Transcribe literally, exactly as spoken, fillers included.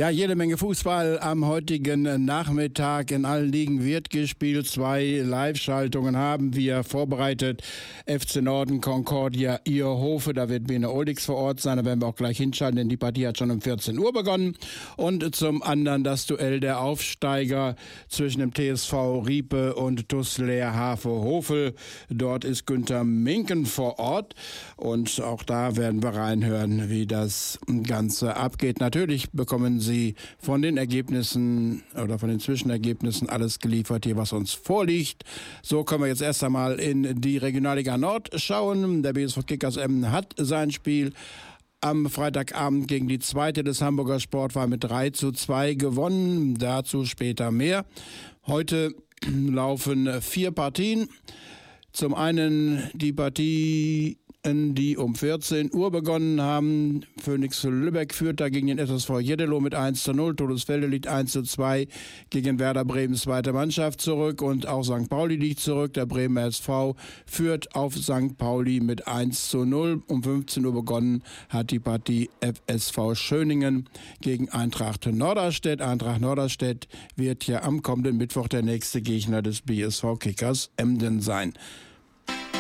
Ja, jede Menge Fußball am heutigen Nachmittag. In allen Ligen wird gespielt. Zwei Live-Schaltungen haben wir vorbereitet. F C Norden, Concordia, Ierhofe. Da wird Bene Oldix vor Ort sein. Da werden wir auch gleich hinschalten, denn die Partie hat schon um vierzehn Uhr begonnen. Und zum anderen das Duell der Aufsteiger zwischen dem T S V Riepe und T U S Leer Hafe-Hofel. Dort ist Günther Minken vor Ort. Und auch da werden wir reinhören, wie das Ganze abgeht. Natürlich bekommen Sie von den Ergebnissen oder von den Zwischenergebnissen alles geliefert hier, was uns vorliegt. So können wir jetzt erst einmal in die Regionalliga Nord schauen. Der B S V Kickers Emden hat sein Spiel am Freitagabend gegen die zweite des Hamburger Sportvereins mit drei zu zwei gewonnen. Dazu später mehr. Heute laufen vier Partien. Zum einen die Partie, die um vierzehn Uhr begonnen haben. Phoenix Lübeck führt da gegen den S S V Jeddelo mit eins zu null. Todesfelde liegt eins zu zwei gegen Werder Bremens zweite Mannschaft zurück. Und auch Sankt Pauli liegt zurück. Der Bremer S V führt auf Sankt Pauli mit eins zu null. Um fünfzehn Uhr begonnen hat die Partie F S V Schöningen gegen Eintracht Norderstedt. Eintracht Norderstedt wird ja am kommenden Mittwoch der nächste Gegner des B S V Kickers Emden sein.